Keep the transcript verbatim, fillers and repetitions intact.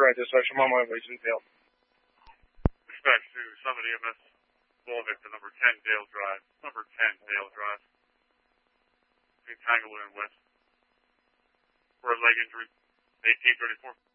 right, dispatch. I'm on my way to the Dale. Dispatch to Summit E M S, Volvic to number ten Dale Drive. Number ten Dale Drive. Between Tanglewood and West. For a leg injury, eighteen thirty-four.